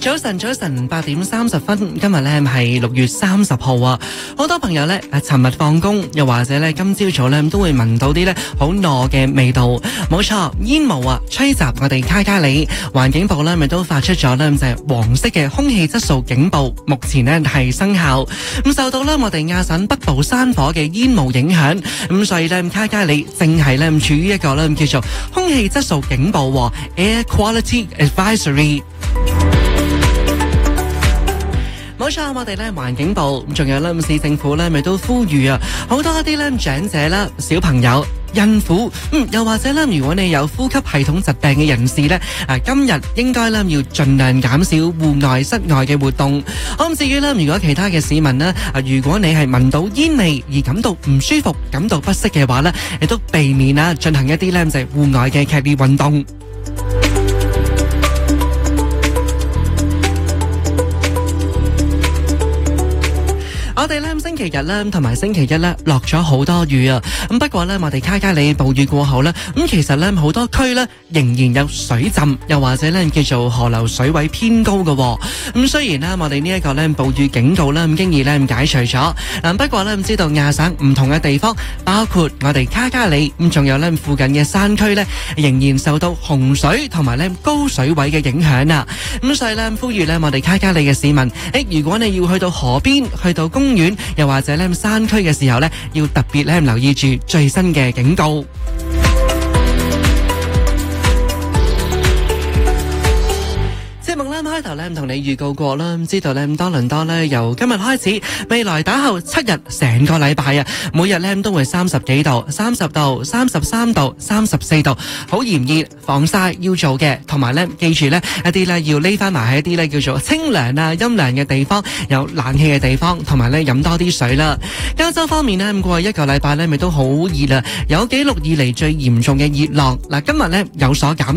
早晨，8:30，今日咧係6月30號啊！好多朋友咧尋日放工，又或者咧今朝早咧都會聞到啲咧好糯嘅味道。冇錯，煙霧啊吹襲我哋卡加里，環境部咧咪都發出咗咧就係黃色嘅空氣質素警報，目前咧係生效。咁受到咧我哋亞省北部山火嘅煙霧影響，咁所以咧卡加里正係咧處於一個咧叫做空氣質素警報 （Air Quality Advisory）。冇錯，我哋咧環境部，仲有咧市政府咧，咪都呼籲啊，好多一啲咧長者啦、小朋友、孕婦，又或者咧，如果你有呼吸系統疾病嘅人士咧，今日應該咧要盡量減少戶外、室外嘅活動。咁至於咧，如果其他嘅市民呢，如果你係聞到煙味而感到唔舒服、感到不適嘅話咧，亦都避免啊進行一啲咧就係戶外嘅劇烈運動。我哋咧星期日咧同埋星期一咧落咗好多雨啊！咁不過咧我哋卡加里暴雨過後咧，咁其實咧好多區咧仍然有水浸，又或者咧叫做河流水位偏高嘅。咁雖然咧我哋呢一個咧暴雨警告咧咁經已咧解除咗，不過咧唔知道亞省唔同嘅地方，包括我哋卡加里咁，仲有咧附近嘅山區咧，仍然受到洪水同埋咧高水位嘅影響啊！咁所以咧呼籲咧我哋卡加里嘅市民，如果你要去到河邊、去到公園，又或者咧山區嘅時候咧，要特別咧留意住最新嘅警告。節目咧開頭咧同你預告過啦，知道咧多倫多咧由今日開始，未來打後7日成個禮拜啊，每日咧都會30幾度、30度、33度、34度，好炎熱，防曬要做嘅，同埋咧記住咧一啲咧要匿翻埋喺一啲咧叫做清涼啊、陰涼嘅地方，有冷氣嘅地方，同埋咧飲多啲水啦。加州方面咧，過去一個禮拜咧咪都好熱啦，有紀錄以嚟最嚴重嘅熱浪。嗱，今日咧有所減。